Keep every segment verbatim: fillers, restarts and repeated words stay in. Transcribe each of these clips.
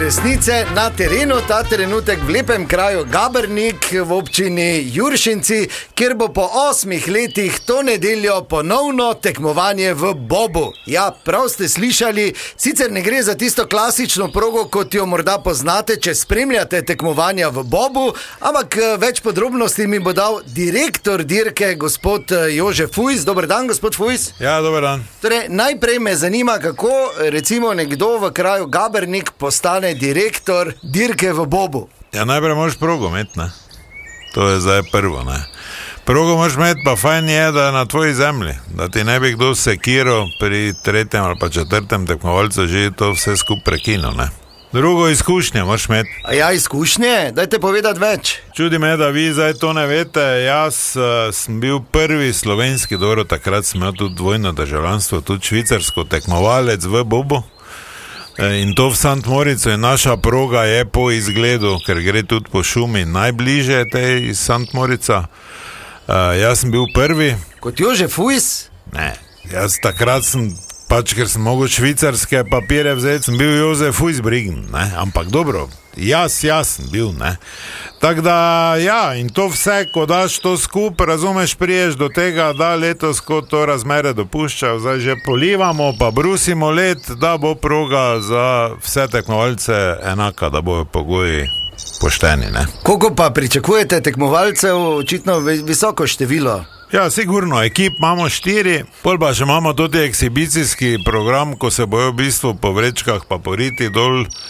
resnice na terenu, ta trenutek v lepem kraju Gabernik v občini Juršinci, kjer bo po osmih letih to nedeljo ponovno tekmovanje v bobu. Ja, prav ste slišali, sicer ne gre za tisto klasično progo, kot jo morda poznate, če spremljate tekmovanja v bobu, ampak več podrobnosti mi bo dal direktor dirke, gospod Jože Fujs. Dober dan, gospod Fujs. Ja, dober dan. Torej, najprej me zanima, kako recimo nekdo v kraju Gabernik postane direktor dirke v bobu. Ja, najprej moraš progo imeti, ne? To je zdaj prvo, ne? Progo moraš imeti, pa fajn je, da je na tvoji zemlji, da ti ne bi kdo sekiral pri tretjem ali pa četrtem tekmovalcu že to vse skup prekinil, ne? Drugo, izkušnje moraš imeti. A ja, izkušnje? Dajte povedati več. Čudi me, da vi zdaj to ne veste. Jaz uh, sem bil prvi slovenski, dobro, takrat sem imel tudi dvojno državljanstvo, tudi švicarsko, tekmovalec v bobu. In to v Sant Moricu, in naša proga je po izgledu, ker gre tudi po šumi, najbliže tej iz Sant Morica. Uh, jaz sem bil prvi. Kot Jože Fujs? Ne, jaz takrat sem, pač ker sem mogel švicarske papire vzeti, sem bil Jože Fujs Brigen, ne, ampak dobro, jaz, jaz sem bil, ne. Tako da, ja, in to vse, ko daš to skup, razumeš, priješ do tega, da letos, ko to razmere dopuščajo, zdaj že polivamo, pa brusimo led, da bo proga za vse tekmovalce enaka, da bojo pogoji pošteni, ne. Koliko pa pričakujete tekmovalcev, očitno visoko število? Ja, sigurno, ekip imamo štiri, pol pa še imamo tudi ekshibicijski program, ko se bojo v bistvu po vrečkah pa po riti dol uh,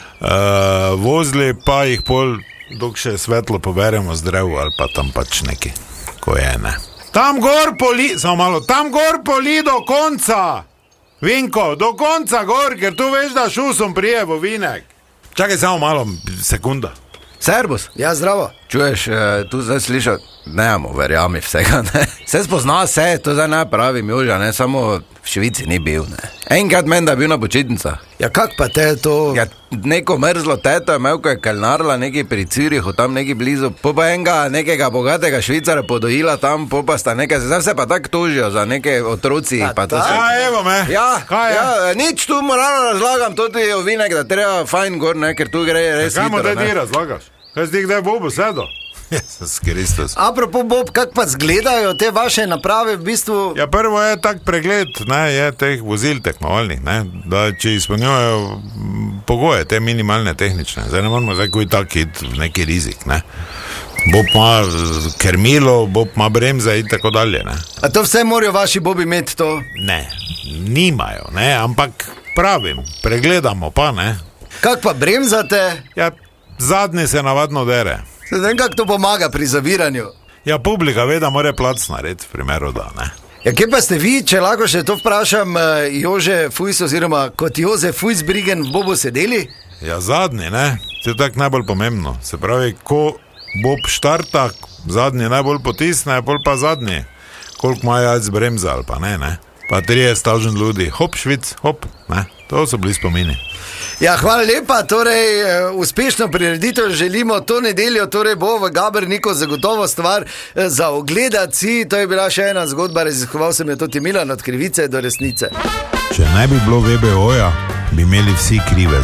vozili, pa jih pol, dok še svetlo poberemo z drevu ali pa tam pač neki, ko je, ne. Tam gor poli, samo malo, tam gor poli do konca, Vinko, do konca gor, ker tu veš, da šusom prije v vinek. Čakaj samo malo, sekunda. Servus. Ja, zdravo. Čuješ, tu zdaj slišal, nemamo, verjami vsega, ne. Vse spozna se, to zdaj ne pravim, Joža, ne, samo v Švici ni bil, ne. Enkrat meni, da je bil na počitnicah. Ja, kak pa te to? Ja, neko mrzlo teto je imel, ko je kalnarila neki pri Cirihu, tam neki blizu, po pa enega nekega bogatega Švicara podojila tam, po pa sta nekaj, zdaj se pa tako tožijo za neke otroci. A, pa to tak? se... Ja, evo me. Ja, kaj je? Ja, nič tu moralno razlagam, tudi ovinek, da treba fajn gor, ne, ker tu gre res Kaj mu hitro, te ti razlagaš? Kaj si ti kdaj bobo sedo? Jezus Kristus. Apropo bob, kak pa zgledajo te vaše naprave v bistvu? Ja, prvo je tak pregled, ne, je teh vozil tekmovalnih, ne, da če izpolnjujejo pogoje, te minimalne tehnične, zdaj ne moramo zdaj koji tak iti v neki rizik, ne. Bob ima kermilo, bob ima bremze in tako dalje, ne. A to vse morajo vaši bobi imeti to? Ne, nimajo, ne, ampak pravim, pregledamo pa, ne. Kak pa bremzate? Ja, zadnji se navadno dere. Se vem, kak to pomaga pri zaviranju. Ja, publika ve, da mora plac narediti, v primeru da, ne. Ja, kje pa ste vi, če lahko še to vprašam, Jože Fujs oziroma kot Jože Fujs Brigen v bobu sedeli? Ja, zadnji, ne, to je tako najbolj pomembno. Se pravi, ko bob štarta, zadnji najbolj potisne, pol pa zadnji, koliko ima jajc bremza ali pa ne, ne. Pa trideset tisoč ljudi, hop, Švic, hop, ne, to so bili spomini. Ja, hvala lepa, torej uspešno prireditev želimo to nedeljo, torej bo v Gaberniku zagotovo stvar za ogledati si, to je bila še ena zgodba, raziskoval sem jo tudi Milan od krivice do resnice. Če ne bi bilo ve be oja, bi imeli vsi krive